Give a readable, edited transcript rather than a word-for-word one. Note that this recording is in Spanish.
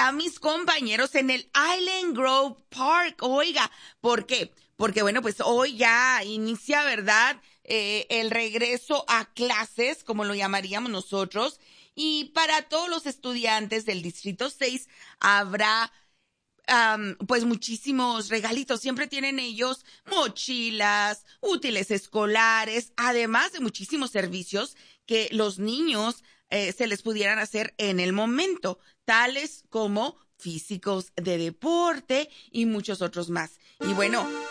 a mis compañeros en el Island Grove Park. Oiga, ¿por qué? Porque, bueno, pues hoy ya inicia, ¿verdad?, el regreso a clases, como lo llamaríamos nosotros. Y para todos los estudiantes del Distrito 6 habrá pues muchísimos regalitos. Siempre tienen ellos mochilas, útiles escolares, además de muchísimos servicios que los niños se les pudieran hacer en el momento, tales como físicos de deporte y muchos otros más. Y bueno,